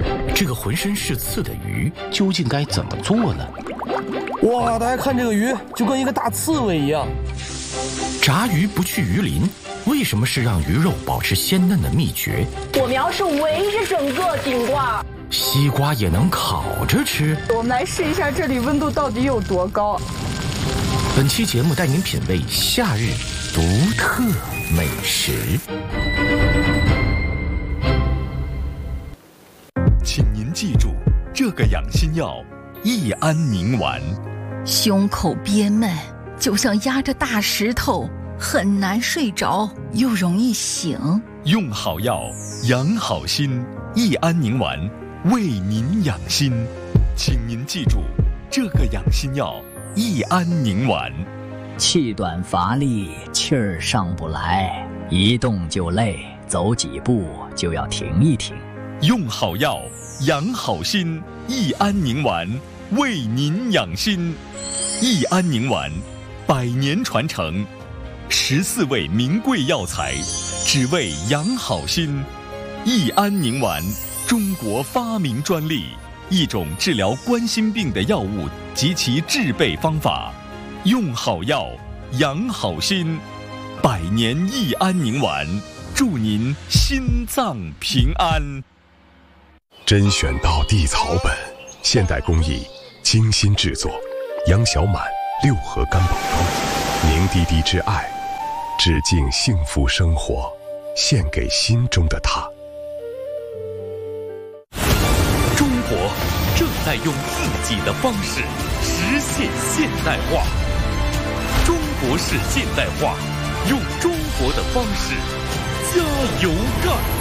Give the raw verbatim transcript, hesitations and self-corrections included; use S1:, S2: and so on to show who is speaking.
S1: 这个浑身是刺的鱼究竟该怎么做呢？
S2: 哇，大家看这个鱼，就跟一个大刺猬一样。
S1: 炸鱼不去鱼鳞，为什么是让鱼肉保持鲜嫩的秘诀？
S3: 火苗是围着整个顶挂。
S1: 西瓜也能烤着吃？
S4: 我们来试一下这里温度到底有多高。
S1: 本期节目带您品味夏日独特美食。
S5: 请您记住这个养心药益安宁丸。
S6: 胸口憋闷，就像压着大石头，很难睡着，又容易醒。
S5: 用好药养好心，益安宁丸为您养心。请您记住这个养心药益安宁丸。
S7: 气短乏力，气儿上不来，一动就累，走几步就要停一停。
S5: 用好药养好心，益安宁丸为您养心。益安宁丸百年传承，十四味名贵药材，只为养好心。益安宁丸，中国发明专利，一种治疗冠心病的药物及其制备方法。用好药养好心，百年益安宁丸，祝您心脏平安。
S8: 甄选到地草本，现代工艺，精心制作。杨小满六合干宝装，凝滴滴之爱，致敬幸福生活，献给心中的他。
S9: 中国正在用自己的方式实现现代化。中国式现代化，用中国的方式加油干！